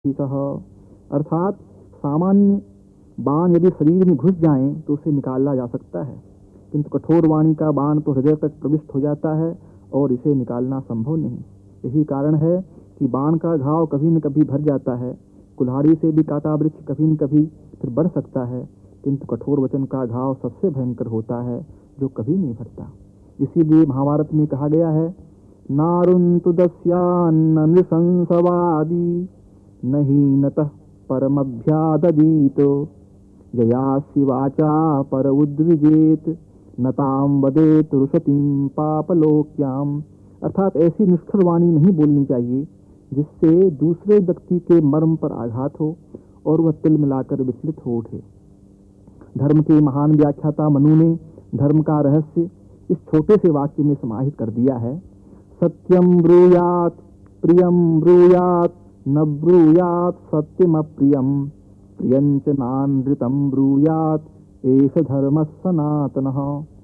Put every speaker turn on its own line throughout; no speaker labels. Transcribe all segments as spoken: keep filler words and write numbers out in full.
सह अर्थात सामान्य बाण यदि शरीर में घुस जाएं तो उसे निकाला जा सकता है, किंतु कठोर वाणी का बाण तो हृदय तक प्रविष्ट हो जाता है और इसे निकालना संभव नहीं। यही कारण है कि बाण का घाव कभी न कभी भर जाता है। कुल्हाड़ी से भी कांटा वृक्ष कभी न कभी फिर बढ़ सकता है, किंतु कठोर वचन का घाव सबसे भयंकर होता है जो कभी नहीं भरता। इसीलिए महाभारत में कहा गया है, नारुन्तु दस्यान्न नृशंसवादी नहीं नतः परमभ्याददीतो ययासि वाचा पर उद्विजेत नताम वदेत रुषतिम पापलोक्याम। अर्थात ऐसी निष्ठुर वाणी नहीं बोलनी चाहिए जिससे दूसरे व्यक्ति के मर्म पर आघात हो और वह तिल मिलाकर विचलित हो उठे। धर्म के महान व्याख्याता मनु ने धर्म का रहस्य इस छोटे से वाक्य में समाहित कर दिया है। सत्यम ब्रूयात प्रियम ब्रूयात न ब्रूयात सत्यम अप्रियम प्रियंच नानृतम ब्रूयात एष धर्म सनातनः।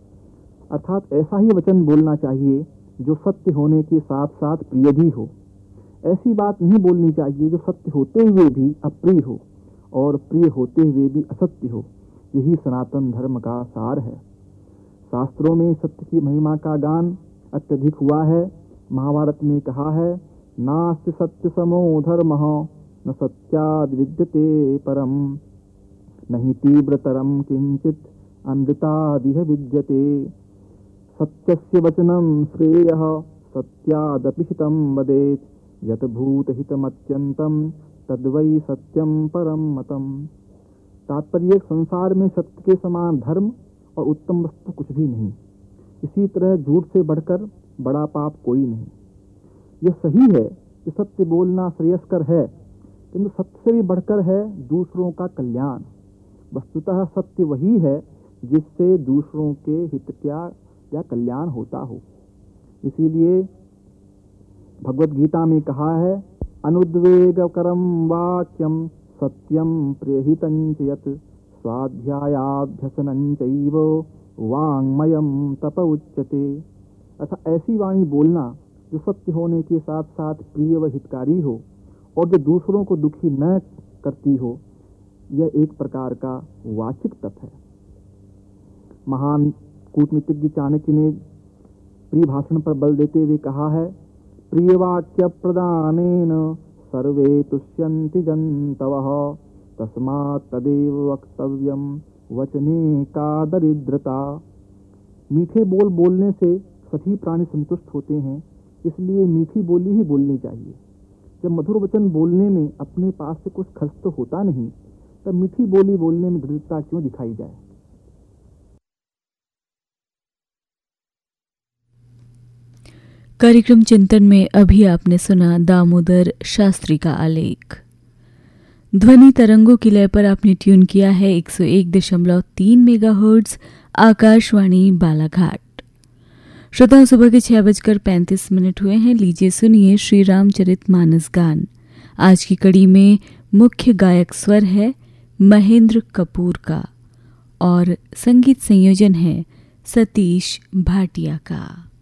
अर्थात ऐसा ही वचन बोलना चाहिए जो सत्य होने के साथ साथ प्रिय भी हो। ऐसी बात नहीं बोलनी चाहिए जो सत्य होते हुए भी अप्रिय हो और प्रिय होते हुए भी असत्य हो। यही सनातन धर्म का सार है। शास्त्रों में सत्य की महिमा का गान अत्यधिक हुआ है। महाभारत में कहा है, नास्ति सत्य समो धर्मः न सत्याद् विद्यते परम नहि तीव्रतरम किंचित अमृतादिह विद्यते। सत्यस्य वचनं श्रेयः सत्यादपि हितं वदेत् यत् भूतहितमत्यन्तं तद्वै सत्यम परम मतम। तात्पर्य, संसार में सत्य के समान धर्म और उत्तम वस्तु कुछ भी नहीं। इसी तरह झूठ से बढ़कर बड़ा पाप कोई नहीं। यह सही है कि सत्य बोलना श्रेयस्कर है, किंतु सत्य से भी बढ़कर है दूसरों का कल्याण। वस्तुतः सत्य वही है जिससे दूसरों के हित क्या या कल्याण होता हो। इसीलिए भगवत गीता में कहा है, अनुद्वेगकरम वाक्यम सत्यम प्रेहितं च यत् स्वाध्यायाभ्यसनं चैव वाङ्मयं तप उच्यते। अर्थात ऐसी वाणी बोलना जो सत्य होने के साथ साथ प्रिय व हितकारी हो और जो दूसरों को दुखी न करती हो, यह एक प्रकार का वाचिक तप है। महान कूटनीतिज्ञ चाणक्य ने प्रिय भाषण पर बल देते हुए कहा है, प्रिय वाक्य प्रदानेन सर्वे तुष्यन्ति जन्तवः तस्मात् तदेव वक्तव्यम वचने का दरिद्रता। मीठे बोल बोलने से सभी प्राणी संतुष्ट होते हैं, इसलिए मीठी बोली ही बोलनी चाहिए। जब मधुर वचन बोलने में अपने पास से कुछ खर्च तो होता नहीं, तब मीठी बोली बोलने में दृढ़ता क्यों दिखाई जाए।
कार्यक्रम चिंतन में अभी आपने सुना दामोदर शास्त्री का आलेख। ध्वनि तरंगों की लय पर आपने ट्यून किया है एक सौ एक दशमलव तीन मेगाहर्ट्ज आकाशवाणी बालाघाट। श्रोताओं, सुबह के छह बजकर पैंतीस मिनट हुए हैं। लीजिए सुनिए श्री रामचरित मानस गान। आज की कड़ी में मुख्य गायक स्वर है महेंद्र कपूर का और संगीत संयोजन है सतीश भाटिया का।